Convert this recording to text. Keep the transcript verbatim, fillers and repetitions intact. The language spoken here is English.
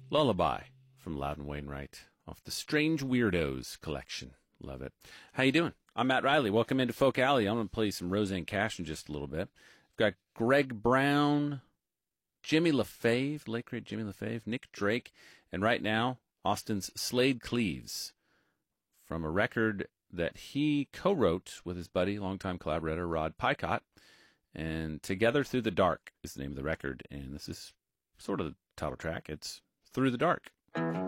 Lullaby from Loudon Wainwright off the Strange Weirdos collection. Love it. How you doing? I'm Matt Riley. Welcome into Folk Alley. I'm going to play some Roseanne Cash in just a little bit. We've got Greg Brown, Jimmy LaFave, late great Jimmy LaFave, Nick Drake, and right now, Austin's Slade Cleaves from a record that he co-wrote with his buddy, longtime collaborator, Rod Picott. And Together Through the Dark is the name of the record. And this is sort of the title track. It's Through the Dark.